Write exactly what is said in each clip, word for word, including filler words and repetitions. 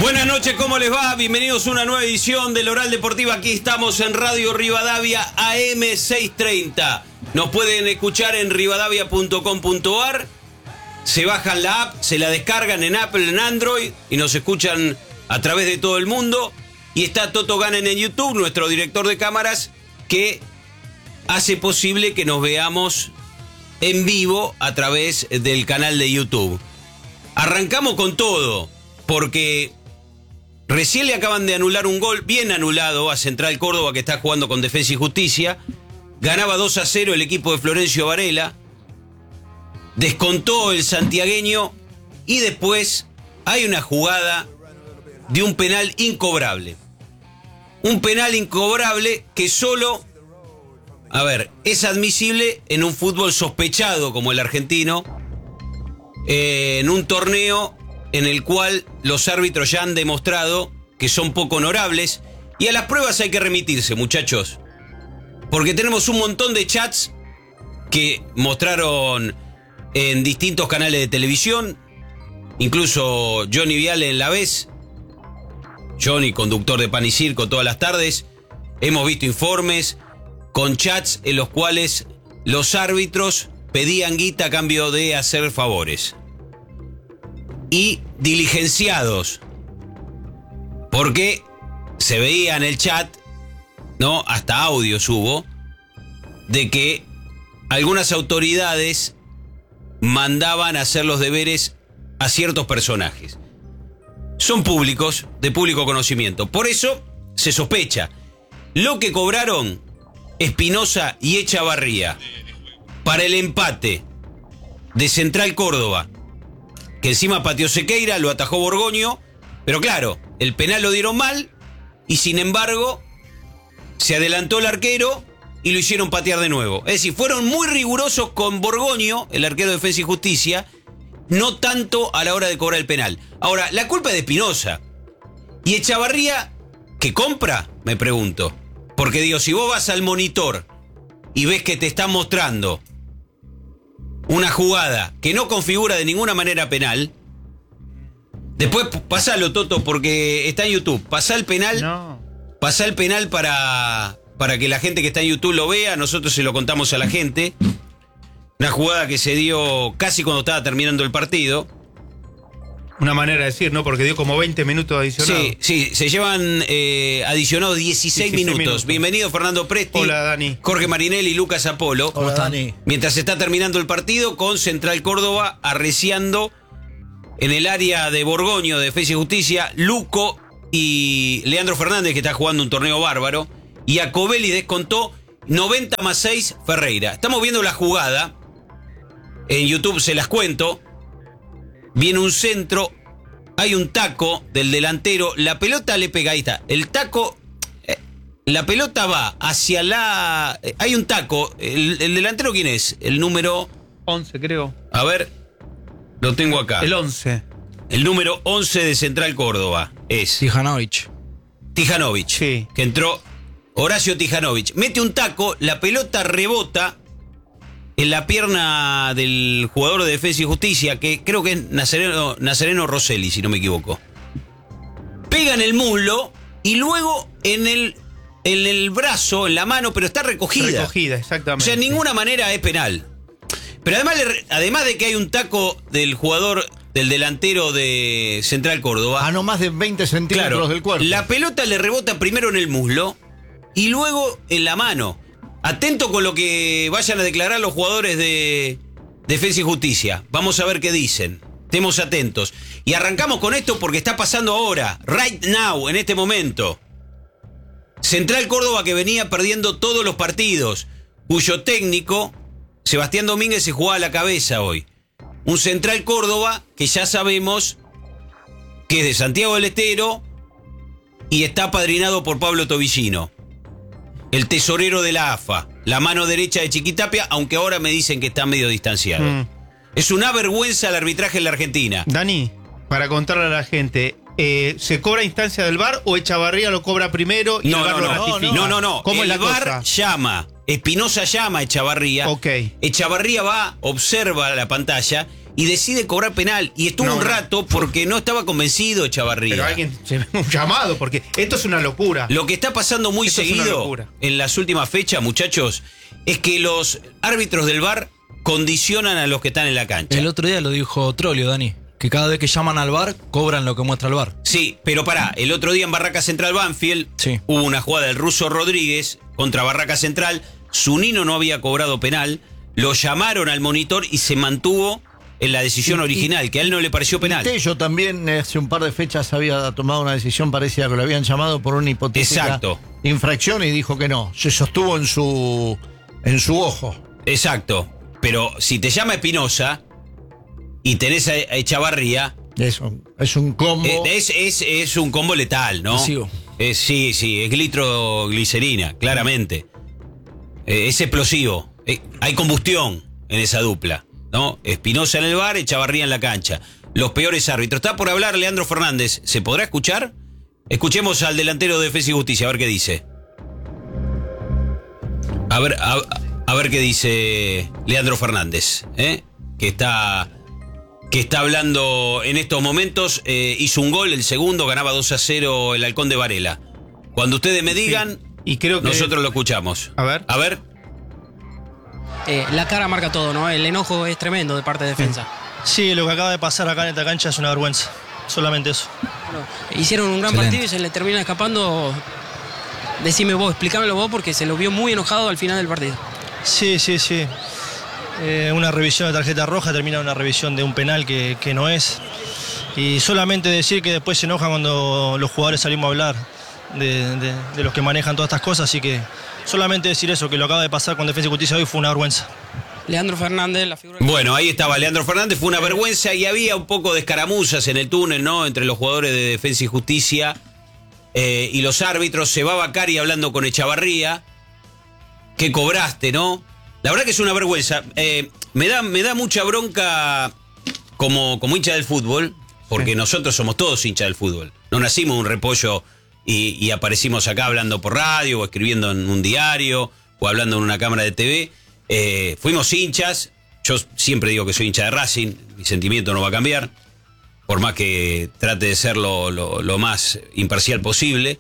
Buenas noches, ¿cómo les va? Bienvenidos a una nueva edición del Oral Deportiva. Aquí estamos en Radio Rivadavia A M seiscientos treinta. Nos pueden escuchar en rivadavia punto com punto ar. Se bajan la app, se la descargan en Apple, en Android y nos escuchan a través de todo el mundo. Y está Toto Ganen en YouTube, nuestro director de cámaras, que hace posible que nos veamos en vivo a través del canal de YouTube. Arrancamos con todo, porque recién le acaban de anular un gol bien anulado a Central Córdoba, que está jugando con Defensa y Justicia. Ganaba dos a cero el equipo de Florencio Varela. Descontó el santiagueño y después hay una jugada de un penal incobrable. Un penal incobrable que solo, a ver, es admisible en un fútbol sospechado como el argentino, eh, en un torneo en el cual los árbitros ya han demostrado que son poco honorables. Y a las pruebas hay que remitirse, muchachos, porque tenemos un montón de chats que mostraron en distintos canales de televisión, incluso Johnny Viale en La Vez, Johnny, conductor de Pan y Circo todas las tardes. Hemos visto informes con chats en los cuales los árbitros pedían guita a cambio de hacer favores. Y diligenciados, porque se veía en el chat, ¿no? Hasta audios hubo, de que algunas autoridades mandaban a hacer los deberes a ciertos personajes. Son públicos, de público conocimiento. Por eso se sospecha. Lo que cobraron Espinosa y Echavarría para el empate de Central Córdoba, que encima pateó Sequeira, lo atajó Borgoño, pero claro, el penal lo dieron mal y sin embargo se adelantó el arquero y lo hicieron patear de nuevo. Es decir, fueron muy rigurosos con Borgoño, el arquero de Defensa y Justicia, no tanto a la hora de cobrar el penal. Ahora, la culpa es de Espinosa. ¿Y Echavarría qué compra? Me pregunto. Porque digo, si vos vas al monitor y ves que te están mostrando una jugada que no configura de ninguna manera penal, después pasalo, Toto, porque está en YouTube. Pasá el penal, no. Pasá el penal para, para que la gente que está en YouTube lo vea. Nosotros se lo contamos a la gente. Una jugada que se dio casi cuando estaba terminando el partido. Una manera de decir, ¿no? Porque dio como veinte minutos adicionados. Sí, sí, se llevan eh, adicionados dieciséis, dieciséis minutos. minutos. Bienvenido Fernando Presti. Hola, Dani. Jorge Marinelli y Lucas Apolo. Hola, Dani. Mientras se está terminando el partido con Central Córdoba arreciando en el área de Borgoño, de Defensa y Justicia, Luco y Leandro Fernández, que está jugando un torneo bárbaro, y a Covelli descontó noventa más seis Ferreira. Estamos viendo la jugada. En YouTube se las cuento. Viene un centro, hay un taco del delantero, la pelota le pega, ahí está, el taco, eh, la pelota va hacia la... Eh, hay un taco, el, el delantero ¿quién es? El número... once, creo. A ver, lo tengo acá. El once. El número once de Central Córdoba es... Tijanovic. Tijanovic, sí. Que entró Horacio Tijanovic. Mete un taco, la pelota rebota en la pierna del jugador de Defensa y Justicia, que creo que es Nazareno, Nazareno Rosselli, si no me equivoco. Pega en el muslo y luego en el, en el brazo, en la mano, pero está recogida. Recogida, exactamente. O sea, en ninguna manera es penal. Pero además, además de que hay un taco del jugador, del delantero de Central Córdoba. A no más de veinte centímetros claro, del cuerpo. La pelota le rebota primero en el muslo y luego en la mano. Atento con lo que vayan a declarar los jugadores de Defensa y Justicia. Vamos a ver qué dicen. Estemos atentos. Y arrancamos con esto porque está pasando ahora, right now, en este momento. Central Córdoba, que venía perdiendo todos los partidos, cuyo técnico, Sebastián Domínguez, se jugaba a la cabeza hoy. Un Central Córdoba que ya sabemos que es de Santiago del Estero y está apadrinado por Pablo Tobillino, el tesorero de la A F A, la mano derecha de Chiquitapia, aunque ahora me dicen que está medio distanciado. Mm. Es una vergüenza el arbitraje en la Argentina. Dani, para contarle a la gente, eh, ¿se cobra a instancia del V A R o Echavarría lo cobra primero y no, el V A R no, lo no, ratifica? No, no, no. ¿Cómo el es la V A R cosa? llama, Espinosa llama a Echavarría. Ok. Echavarría va, observa la pantalla y decide cobrar penal. Y estuvo No, un no. rato porque no estaba convencido Echavarría. Pero alguien se ve un llamado, porque esto es una locura. Lo que está pasando muy Esto es una seguido locura. en las últimas fechas, muchachos, es que los árbitros del V A R condicionan a los que están en la cancha. El otro día lo dijo Trolio, Dani, que cada vez que llaman al V A R, cobran lo que muestra el V A R. Sí, pero pará, el otro día en Barraca Central Banfield Sí. hubo una jugada del ruso Rodríguez contra Barraca Central. Zunino no había cobrado penal, lo llamaron al monitor y se mantuvo en la decisión Y- original, que a él no le pareció penal. Tello también eh, hace un par de fechas había tomado una decisión parecida, que lo habían llamado por una hipotética Exacto. infracción y dijo que no. Se sostuvo en su en su ojo. Exacto, pero si te llama Espinosa y tenés a a Echavarría, Es un, es un combo. eh, es, es, es un combo letal, ¿no? Lesivo. Es, sí, sí, es glitroglicerina, claramente. Eh, es explosivo. Eh, hay combustión en esa dupla, ¿no? Espinosa en el V A R, Echavarría en la cancha. Los peores árbitros. Está por hablar Leandro Fernández. ¿Se podrá escuchar? Escuchemos al delantero de Defensa y Justicia, a ver qué dice. A ver, a, a ver qué dice Leandro Fernández, ¿eh? Que está, que está hablando en estos momentos. Eh, hizo un gol, el segundo, ganaba dos a cero el Halcón de Varela. Cuando ustedes me digan, Y creo que nosotros lo escuchamos. A ver. A ver. Eh, la cara marca todo, ¿no? El enojo es tremendo de parte de defensa. Sí, lo que acaba de pasar acá en esta cancha es una vergüenza. Solamente eso. Bueno, hicieron un gran Excelente. partido y se le termina escapando. Decime vos, explícamelo vos, porque se lo vio muy enojado al final del partido. Sí, sí, sí. Eh, una revisión de tarjeta roja termina una revisión de un penal que, que no es. Y solamente decir que después se enoja cuando los jugadores salimos a hablar de, de- de los que manejan todas estas cosas. Así que solamente decir eso, que lo acaba de pasar con Defensa y Justicia hoy fue una vergüenza. Leandro Fernández, la figura... Bueno, ahí estaba Leandro Fernández, fue una vergüenza y había un poco de escaramuzas en el túnel, ¿no? Entre los jugadores de Defensa y Justicia eh, y los árbitros. Se va Bacari hablando con Echavarría. ¿Qué cobraste, no? La verdad que es una vergüenza. Eh, me da, me da mucha bronca como, como hincha del fútbol, porque nosotros somos todos hinchas del fútbol. No nacimos un repollo y, y aparecimos acá hablando por radio o escribiendo en un diario o hablando en una cámara de T V. Eh, fuimos hinchas. Yo siempre digo que soy hincha de Racing. Mi sentimiento no va a cambiar, por más que trate de ser lo, lo, lo más imparcial posible.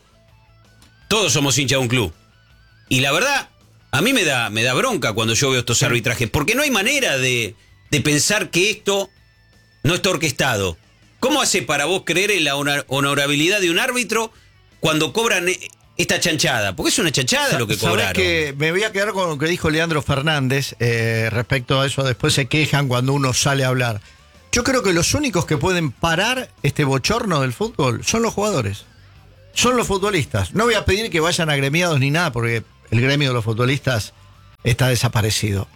Todos somos hinchas de un club. Y la verdad, a mí me da, me da bronca cuando yo veo estos arbitrajes, porque no hay manera de, de pensar que esto no está orquestado. ¿Cómo hace para vos creer en la honor- honorabilidad de un árbitro cuando cobran eh, esta chanchada? Porque es una chanchada lo que ¿Sabés cobraron. que me voy a quedar con lo que dijo Leandro Fernández eh, respecto a eso? Después se quejan cuando uno sale a hablar. Yo creo que los únicos que pueden parar este bochorno del fútbol son los jugadores. Son los futbolistas. No voy a pedir que vayan agremiados ni nada, porque el gremio de los futbolistas está desaparecido.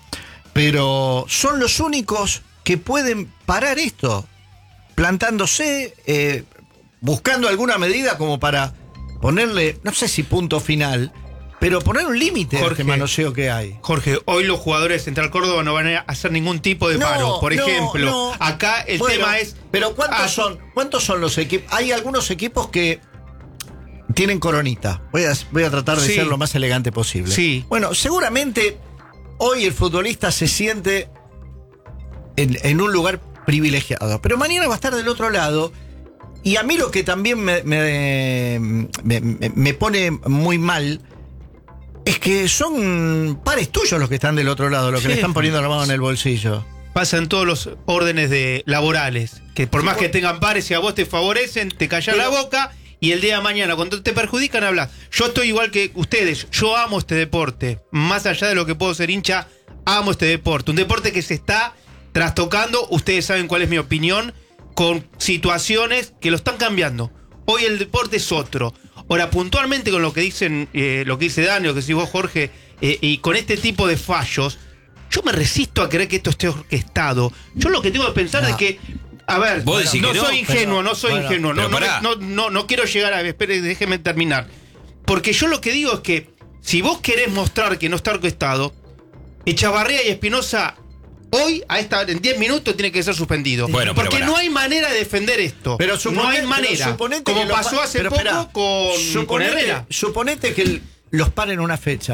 Pero son los únicos que pueden parar esto, plantándose, eh, buscando alguna medida como para ponerle, no sé si punto final, pero poner un límite a este Jorge. manoseo que hay. Jorge, hoy los jugadores de Central Córdoba no van a hacer ningún tipo de No, paro. Por no, ejemplo, no. acá el Bueno, tema es... Pero ¿cuántos Ah, son? ¿Cuántos son los equipos? Hay algunos equipos que tienen coronita. Voy a, voy a tratar de Sí. ser lo más elegante posible. Sí. Bueno, seguramente hoy el futbolista se siente en, en un lugar privilegiado, pero mañana va a estar del otro lado. Y a mí lo que también me, me, me- me- me pone muy mal es que son pares tuyos los que están del otro lado, los que Sí. le están poniendo la mano en el bolsillo. Pasa en todos los órdenes de laborales, que por más que tengan pares, si a vos te favorecen, te callan la Pero- boca y el día de mañana, cuando te perjudican, hablas. Yo estoy igual que ustedes, yo amo este deporte, más allá de lo que puedo ser hincha, amo este deporte. Un deporte que se está trastocando, ustedes saben cuál es mi opinión, con situaciones que lo están cambiando. Hoy el deporte es otro. Ahora, puntualmente con lo que dicen, eh, lo que dice Dani, lo que decís vos, Jorge, eh, y con este tipo de fallos, yo me resisto a creer que esto esté orquestado. Yo lo que tengo que pensar No. es que, a ver, ¿Vos decís no que no? soy ingenuo, Pero, no soy bueno, ingenuo, no, pero no, pará. no, no, no quiero llegar a... Espere, déjeme terminar. Porque yo lo que digo es que, si vos querés mostrar que no está orquestado, Echavarría y Espinosa... Hoy, a esta, en diez minutos, tiene que ser suspendido. Bueno, pero porque pará. no hay manera de defender esto. Pero no suponete- hay pero manera. suponete Como que lo pasó pa- hace pero poco esperá, con, con suponete- Herrera. Suponete que el- los paren una fecha.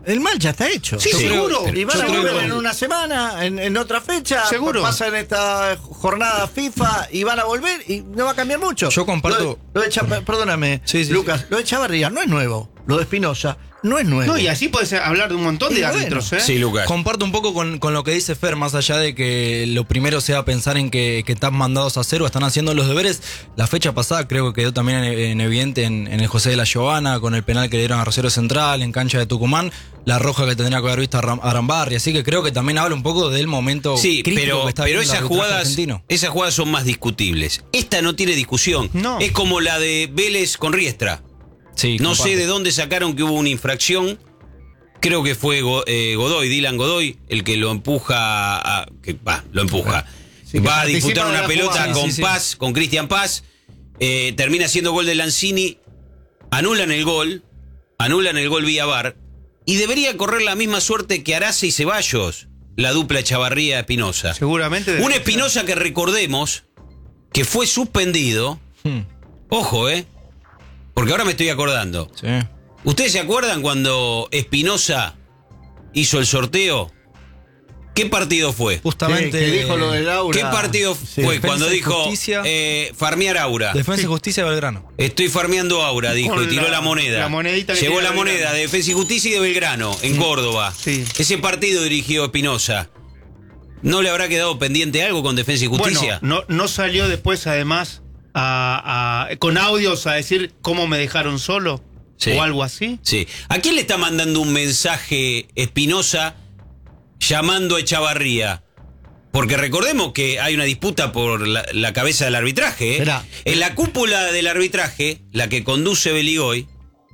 el mal ya está hecho. Sí, Yo creo- seguro. Y van Yo a creo volver que- en una semana, en, en otra fecha. Seguro. Pasa en esta jornada FIFA y van a volver y no va a cambiar mucho. Yo comparto- Lo de, lo de Cha- perdóname, Sí, sí, Lucas, lo de Chavarría no es nuevo. Lo de Espinosa no es nuevo. No, y así puedes hablar de un montón Y de bueno. árbitros, ¿eh? Sí, Lucas. Comparto un poco con, con lo que dice Fer, más allá de que lo primero sea pensar en que, que están mandados a hacer o están haciendo los deberes. La fecha pasada creo que quedó también en, en evidente en, en el José de la Giovanna, con el penal que le dieron a Rosario Central, en cancha de Tucumán, la roja que tendría que haber visto a Ram- Arambarri. Así que creo que también habla un poco del momento Sí, crítico pero, que está pero viviendo el esas arbitraje jugadas, argentino. esas jugadas son más discutibles. Esta no tiene discusión. No. Es como la de Vélez con Riestra. Sí, No comparto. sé de dónde sacaron que hubo una infracción. Creo que fue Go- eh, Godoy, Dylan Godoy, el que lo empuja, a, que va, lo empuja. Sí, que va a participa disputar de una la pelota jugada. con Sí, sí, sí. Paz, con Cristian Paz. Eh, termina siendo gol de Lanzini. Anulan el gol. Anulan el gol vía V A R. Y debería correr la misma suerte que Arace y Ceballos, la dupla Chavarría-Espinosa. Seguramente. Un debería Espinosa que recordemos que fue suspendido. Hmm, Ojo, ¿eh? Porque ahora me estoy acordando. sí. ¿Ustedes se acuerdan cuando Espinosa hizo el sorteo? ¿Qué partido fue? Justamente. Sí, que dijo lo de Laura. ¿Qué partido Sí. fue Defensa cuando y dijo Justicia. eh, farmear Aura? Defensa y Justicia de Belgrano. Estoy farmeando Aura, dijo, Con y tiró la- la, moneda. la monedita que Llegó tiene la Belgrano. moneda de Defensa y Justicia y de Belgrano, en Córdoba. Sí. Ese partido dirigió Espinosa. ¿No le habrá quedado pendiente algo con Defensa y Justicia? Bueno, no, no salió después, además, a, a- con audios a decir cómo me dejaron solo. Sí. O algo así. Sí. ¿A quién le está mandando un mensaje Espinosa llamando a Echavarría? Porque recordemos que hay una disputa por la, la cabeza del arbitraje. ¿eh? Esperá. En la cúpula del arbitraje, la que conduce Beligoy,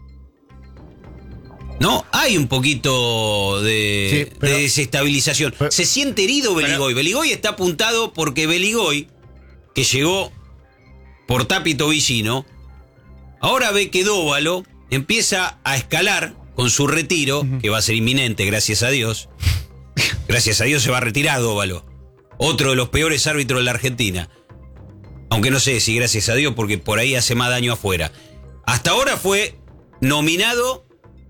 no, hay un poquito de, Sí, pero- de desestabilización. pero- Se siente herido Beligoy. Beligoy está apuntado porque Beligoy, que llegó por Tapito Villino, ahora ve que Dóvalo empieza a escalar con su retiro, que va a ser inminente, gracias a Dios. Gracias a Dios se va a retirar Dóvalo. Otro de los peores árbitros de la Argentina. Aunque no sé si gracias a Dios, porque por ahí hace más daño afuera. Hasta ahora fue nominado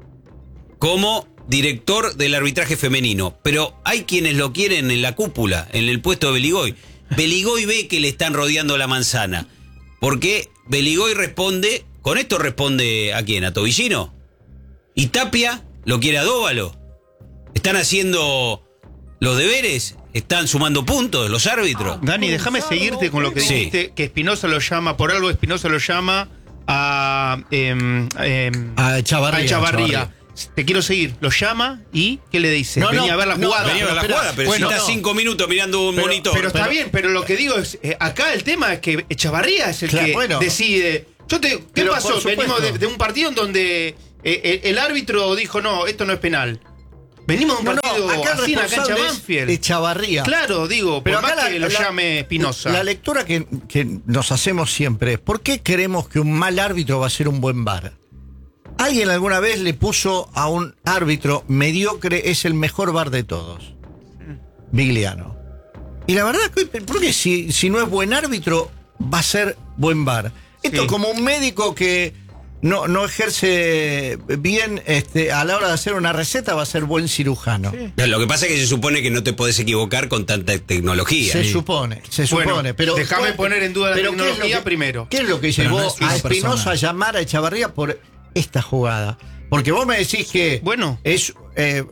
como director del arbitraje femenino. Pero hay quienes lo quieren en la cúpula, en el puesto de Beligoy. Beligoy ve que le están rodeando la manzana. Porque Beligoy responde, con esto responde ¿a quién? ¿A Tobillino? ¿Y Tapia lo quiere a Dóvalo? ¿Están haciendo los deberes? ¿Están sumando puntos los árbitros? Dani, déjame seguirte con lo que Sí. dijiste, que Espinosa lo llama, por algo Espinosa lo llama a, em, em, A Echavarría. a Echavarría. Echavarría. Te quiero seguir. Lo llama y ¿qué le dice? No, Venía no, a ver la no, jugada. Venía a ver la espera, jugada, pero bueno, si está no. cinco minutos mirando un Pero, monitor. pero está pero- bien, pero lo que digo es, eh, acá el tema es que Echavarría es el Claro, que bueno. decide. Yo te, ¿Qué Pero pasó? por supuesto. Venimos de, de un partido en donde eh, el, el árbitro dijo, no, esto no es penal. Venimos de un No, no, partido acá el así en la cancha responsable es Banfield. Echavarría. Claro, digo, Pero por más acá la, que lo la- llame Espinosa. La lectura que, que nos hacemos siempre es: ¿por qué creemos que un mal árbitro va a ser un buen V A R? Alguien alguna vez le puso a un árbitro mediocre, es el mejor V A R de todos. Vigliano. Y la verdad, ¿por qué si, si no es buen árbitro va a ser buen V A R? Esto Sí. es como un médico que no, no ejerce bien este, a la hora de hacer una receta, va a ser buen cirujano. Lo que pasa es que se supone que no te podés equivocar con tanta tecnología. Se Sí. supone, se Bueno, supone. Pero déjame ¿cuál- poner en duda la pero ¿qué es lo tecnología que- primero. ¿Qué es lo que dice Pero no vos es una a Espinosa persona. llamar a Echavarría por esta jugada? Porque vos me decís que Bueno. es eh,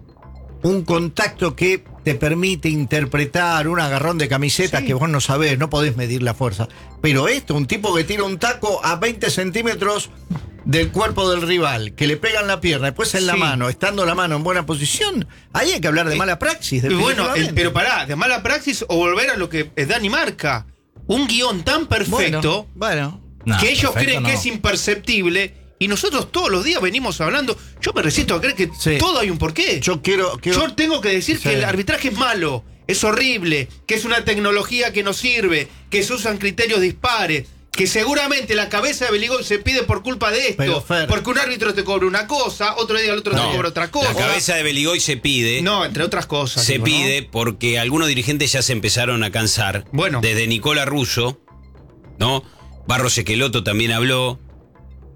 un contacto que te permite interpretar un agarrón de camiseta Sí. que vos no sabés, no podés medir la fuerza. Pero esto, un tipo que tira un taco a veinte centímetros del cuerpo del rival, que le pegan la pierna, después en la Sí. mano, estando la mano en buena posición, ahí hay que hablar de Eh, mala praxis. Y bueno, el- definitivamente. pero pará, de mala praxis o volver a lo que eh, Dani marca. Un guión tan perfecto Bueno, bueno. Nah, que ellos perfecto creen que no. es imperceptible y nosotros todos los días venimos hablando. Yo me resisto a creer que Sí. todo hay un porqué. Yo quiero, quiero Yo tengo que decir Sí. que el arbitraje es malo, es horrible, que es una tecnología que no sirve, que se usan criterios dispares, que seguramente la cabeza de Beligoy se pide por culpa de esto, Pero, Fer- porque un árbitro te cobra una cosa, otro día el otro No, te cobra otra cosa. la cabeza de Beligoy se pide. No, entre otras cosas. Se digo, ¿no? pide porque algunos dirigentes ya se empezaron a cansar. Bueno. Desde Nicola Russo, ¿no? Barros Esqueloto también habló.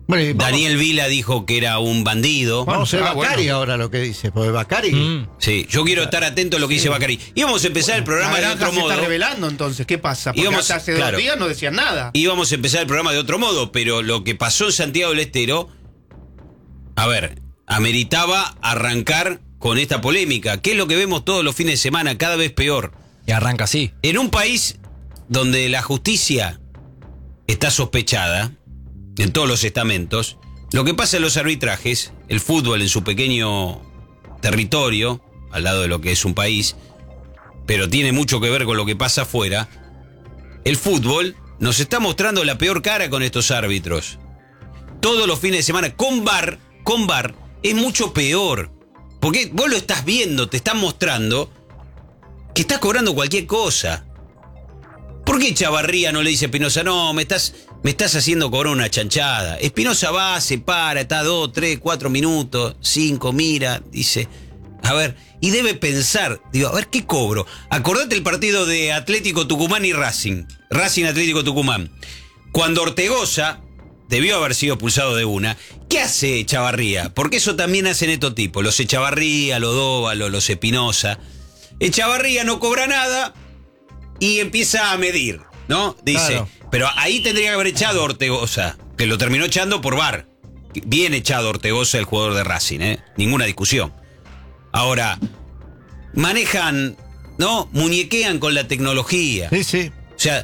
Bueno, y vamos- Daniel Vila dijo que era un bandido. Vamos a ver Ah, Bacari bueno. ahora lo que dice, porque Bacari. Mm. Sí, yo quiero estar atento a lo que dice Bacari. Íbamos a empezar el programa La de granja otro se modo. está revelando entonces, ¿qué pasa? Porque Íbamos- hasta hace claro. dos días no decían nada. Íbamos a empezar el programa de otro modo, pero lo que pasó en Santiago del Estero, a ver, ameritaba arrancar con esta polémica. ¿Qué es lo que vemos todos los fines de semana, cada vez peor? Y arranca así. En un país donde la justicia está sospechada, en todos los estamentos, lo que pasa en los arbitrajes, el fútbol en su pequeño territorio, al lado de lo que es un país, pero tiene mucho que ver con lo que pasa afuera, el fútbol nos está mostrando la peor cara con estos árbitros. Todos los fines de semana, con V A R, con V A R, es mucho peor. Porque vos lo estás viendo, te están mostrando que estás cobrando cualquier cosa. ¿Por qué Chavarría no le dice a Espinosa, no, me estás, me estás haciendo cobrar una chanchada? Espinosa va, se para, está dos, tres, cuatro minutos, cinco, mira, dice, a ver, y debe pensar, digo, a ver, ¿qué cobro? Acordate el partido de Atlético Tucumán y Racing, Racing Atlético Tucumán. Cuando Ortegoza debió haber sido expulsado de una, ¿qué hace Chavarría? Porque eso también hacen estos tipos, los Echavarría, los Dóvalo, los Espinosa. Echavarría no cobra nada y empieza a medir, ¿no? Dice, Claro. pero ahí tendría que haber echado a Ortegoza, que lo terminó echando por V A R. Bien echado Ortegoza, el jugador de Racing, ¿eh? Ninguna discusión. Ahora, manejan, ¿no? Muñequean con la tecnología. Sí, sí. O sea,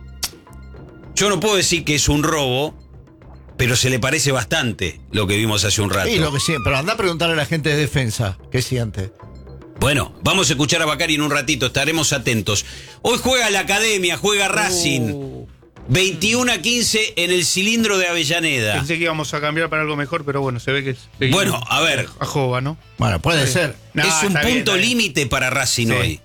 yo no puedo decir que es un robo, pero se le parece bastante lo que vimos hace un rato. Y lo que siempre. Pero anda a preguntarle a la gente de defensa qué siente. Bueno, vamos a escuchar a Bacari en un ratito, estaremos atentos. Hoy juega la Academia, juega Racing. Uh, veintiuno a quince en el cilindro de Avellaneda. Pensé que íbamos a cambiar para algo mejor, pero bueno, se ve que seguimos Bueno, a ver. a Jova, ¿no? Bueno, puede Sí. ser. No, es un está bien, punto está bien. límite para Racing Sí. hoy.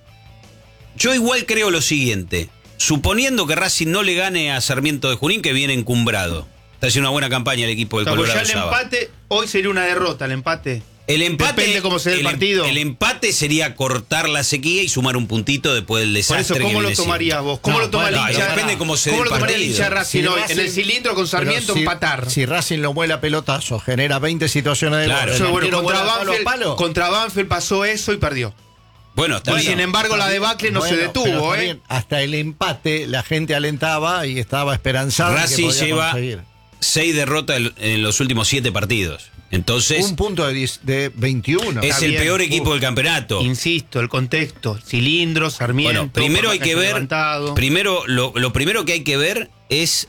Yo igual creo lo siguiente. Suponiendo que Racing no le gane a Sarmiento de Junín, que viene encumbrado. Está haciendo una buena campaña el equipo del O sea, pues Colorado ya el Saba. empate, hoy sería una derrota el empate. El empate, Depende cómo se dé el em- partido. El empate sería cortar la sequía y sumar un puntito después del Por desastre. eso, que ¿cómo lo viene siendo. tomarías vos? ¿Cómo No, lo toma bueno, el hincha? depende cómo se dé ¿Cómo el lo tomaría el partido. hincha de Racing Si hoy? Racing- En el cilindro con Sarmiento Pero si- empatar. Si Racing lo vuela pelotazo, genera veinte situaciones de Claro. gol, el Eso es bueno, arquero contra vuela palo a Banfield, palo. contra Banfield pasó eso y perdió. Bueno, está Y bien. sin embargo, la debacle no se Bueno, detuvo, pero está ¿eh? bien. Hasta el empate la gente alentaba y estaba esperanzada de que Racing podía lleva conseguir. seis derrotas en- en los últimos siete partidos. Entonces, Un punto de, diez- de veintiuno. es Está el bien. peor equipo Uh. del campeonato. Insisto, el contexto, cilindro, Sarmiento. Bueno, primero hay Pacayo que ver. levantado. Primero, lo, lo primero que hay que ver es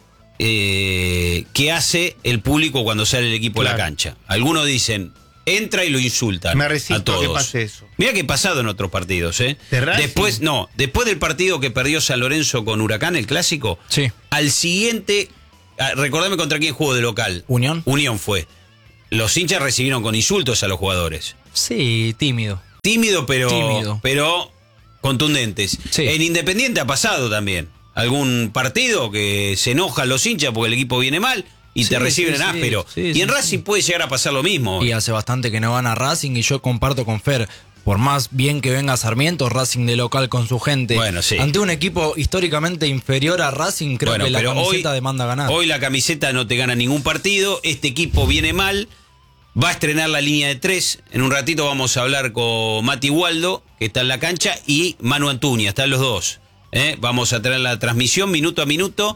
eh, qué hace el público cuando sale el equipo a la Claro. cancha. Algunos dicen, entra y lo insultan. Me resisto a a todos. que pase eso. Mira que ha pasado en otros partidos, ¿eh? ¿De Racing? Después, no, después del partido que perdió San Lorenzo con Huracán, el clásico, Sí. al siguiente, ah, recordame contra quién jugó de local. Unión. Unión fue. Los hinchas recibieron con insultos a los jugadores. Sí, tímido. Tímido, pero, Tímido. pero contundentes. Sí. En Independiente ha pasado también. Algún partido que se enojan los hinchas porque el equipo viene mal y Sí, te reciben sí, en sí. áspero. Sí, y sí, en Racing sí. puede llegar a pasar lo mismo. Y hace bastante que no van a Racing y yo comparto con Fer. Por más bien que venga Sarmiento, Racing de local con su gente. Bueno, sí. Ante un equipo históricamente inferior a Racing, creo Bueno, que la pero camiseta hoy, demanda ganar. Hoy la camiseta no te gana ningún partido. Este equipo viene mal. Va a estrenar la línea de tres. En un ratito vamos a hablar con Mati Waldo, que está en la cancha, y Manu Antuña, están los dos. ¿eh? Vamos a tener la transmisión minuto a minuto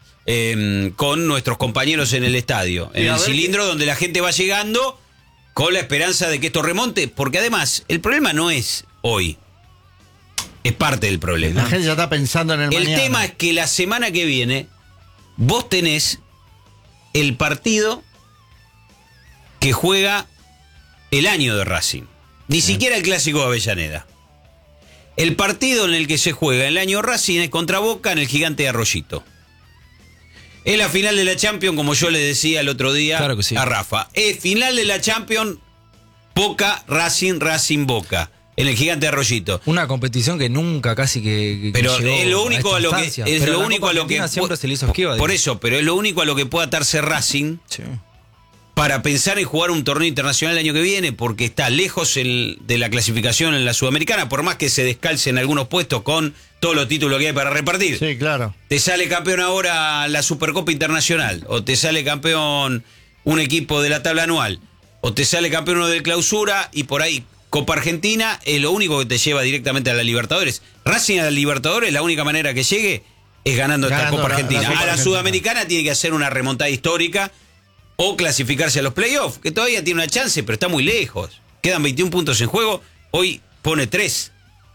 eh, con nuestros compañeros en el estadio, en Y a el ver cilindro donde la gente va llegando con la esperanza de que esto remonte, porque además el problema no es hoy, es parte del problema. La gente ya está pensando en el, El mañana. tema es que la semana que viene vos tenés el partido que juega el año de Racing. Ni siquiera el clásico de Avellaneda. El partido en el que se juega el año Racing es contra Boca en el Gigante de Arroyito. Es la final de la Champions, como yo le decía el otro día Claro que sí. a Rafa. Es final de la Champions, Boca, Racing, Racing, Boca. En el Gigante de Arroyito. Una competición que nunca casi que, que Pero llegó es lo único esta a lo que instancia. es Pero lo la único Copa a lo que Argentina siempre pu- se le hizo esquiva. por digo. eso, pero es lo único a lo que puede atarse Racing Sí. para pensar en jugar un torneo internacional el año que viene, porque está lejos el- de la clasificación en la Sudamericana, por más que se descalce en algunos puestos con todos los títulos que hay para repartir. Sí, claro. Te sale campeón ahora la Supercopa Internacional, o te sale campeón un equipo de la tabla anual, o te sale campeón uno del Clausura y por ahí Copa Argentina es lo único que te lleva directamente a la Libertadores. Racing a la Libertadores, la única manera que llegue es ganando, ganando esta Copa la, Argentina. La Copa a la Argentina. Sudamericana tiene que hacer una remontada histórica o clasificarse a los playoffs, que todavía tiene una chance, pero está muy lejos. Quedan veintiún puntos en juego, hoy pone tres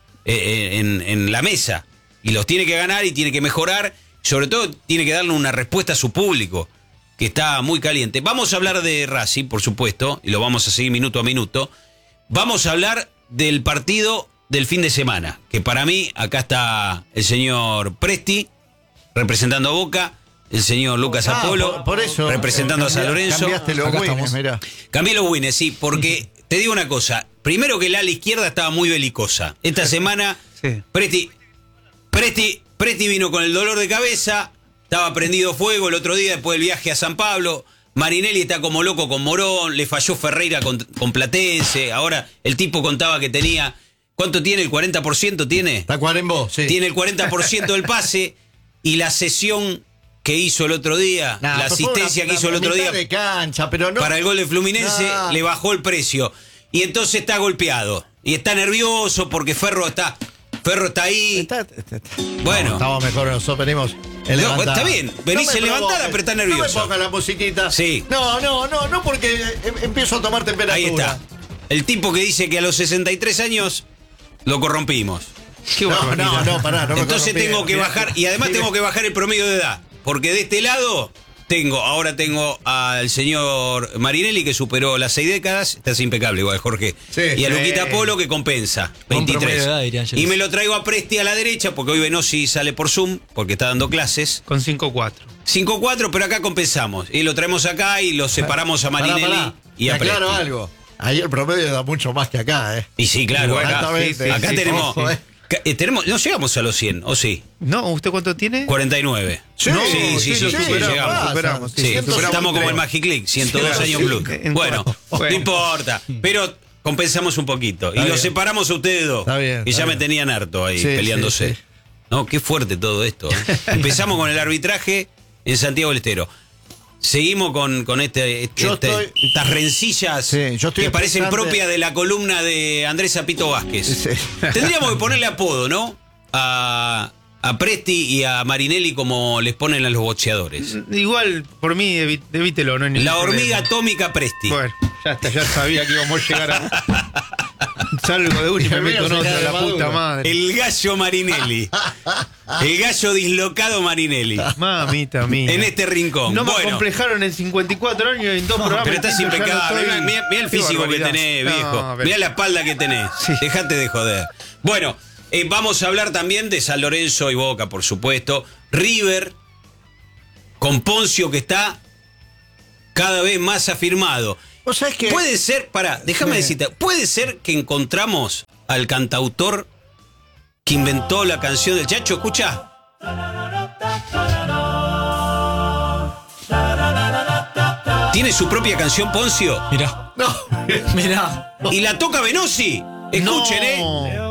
eh, en, en la mesa y los tiene que ganar y tiene que mejorar, sobre todo tiene que darle una respuesta a su público, que está muy caliente. Vamos a hablar de Racing, por supuesto, y lo vamos a seguir minuto a minuto. Vamos a hablar del partido del fin de semana, que para mí, acá está el señor Presti, representando a Boca, el señor Lucas ah, Apolo, por, por eso, representando cambié, a San Lorenzo. Cambiaste los wins, mirá. Cambié los wins, sí, porque te digo una cosa. Primero que el ala izquierda estaba muy belicosa. Esta semana, sí. Presti, Presti, Presti vino con el dolor de cabeza, estaba prendido fuego el otro día después del viaje a San Pablo. Marinelli está como loco con Morón, le falló Ferreira con, con Platense. Ahora el tipo contaba que tenía... ¿Cuánto tiene? ¿El cuarenta por ciento tiene? Está Cuarembó, sí. Tiene el cuarenta por ciento del pase y la sesión que hizo el otro día, nah, la asistencia una, que hizo el otro día de cancha, pero no, para el gol de Fluminense, nah. le bajó el precio. Y entonces está golpeado. Y está nervioso porque Ferro está... Ferro está ahí. Está, está, está. Bueno. No, estamos mejor, nosotros venimos. No, está bien, venís no levantada, pero está nervioso. No me ponga la musiquita. Sí. No, no, no, no, porque empiezo a tomar temperatura. Ahí está. El tipo que dice que a los sesenta y tres años lo corrompimos. Qué no, no, no, pará, no me Entonces corrompí, tengo que bajar, y además sí, tengo que bajar el promedio de edad. Porque de este lado tengo, ahora tengo al señor Marinelli que superó las seis décadas, estás impecable igual, Jorge. Sí, y a Luquita sí. Polo que compensa, veintitrés. Edad, y me lo traigo a Presti a la derecha, porque hoy Venosi sale por Zoom, porque está dando clases. Con cinco cuatro. cinco cuatro, pero acá compensamos. Y lo traemos acá y lo separamos a Marinelli pará, pará. y a Presti. Claro algo. Ahí el promedio da mucho más que acá, ¿eh? Y sí, claro, acá, sí, sí, acá sí, tenemos... Ojo, eh. Tenemos, no llegamos a los cien, ¿o sí? No, ¿usted cuánto tiene? cuarenta y nueve. Sí, no, sí, sí, sí, sí, sí, llegamos. Superamos, sí, sí, superamos, estamos como el Magic Click, ciento dos sí, años sí, plus. Bueno, bueno, no importa, pero compensamos un poquito. Está y bien. Los separamos a ustedes dos. Está bien, está y ya bien. Me tenían harto ahí, sí, peleándose. Sí, sí. No, qué fuerte todo esto. Empezamos con el arbitraje en Santiago del Estero. Seguimos con, con este, este, estoy, estas rencillas sí, yo que parecen propias de la columna de Andrés Apito Vázquez. Sí. Tendríamos que ponerle apodo, ¿no? A, a Presti y a Marinelli como les ponen a los boxeadores. Igual, por mí, evítelo. No hay la hormiga problema. Atómica Presti. Bueno, ya está, ya sabía que íbamos a llegar a... Salgo de una y me meto en otra, la puta madre. El gallo Marinelli. El gallo dislocado Marinelli. Mamita mía. En este rincón. No me bueno. acomplejaron en cincuenta y cuatro años en dos no, programas. Pero estás impecable. Estoy... Mira, mira el físico que tenés, viejo. No, pero... Mira la espalda que tenés. Sí. Dejate de joder. Bueno, eh, vamos a hablar también de San Lorenzo y Boca, por supuesto. River, con Poncio, que está cada vez más afirmado. O sea, es que... Puede ser, pará, déjame sí. decirte, puede ser que encontramos al cantautor que inventó la canción del Chacho, escucha. ¿Tiene su propia canción, Poncio? Mirá. No, mirá. Y la toca Venosi. Escuchen, no. eh.